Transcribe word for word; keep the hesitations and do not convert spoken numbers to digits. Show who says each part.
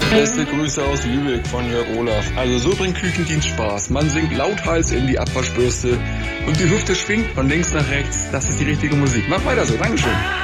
Speaker 1: Beste Grüße aus Lübeck von Jörg Olaf. Also so bringt Küchendienst Spaß. Man singt lauthals in die Abwaschbürste und die Hüfte schwingt von links nach rechts. Das ist die richtige Musik. Mach weiter so. Dankeschön.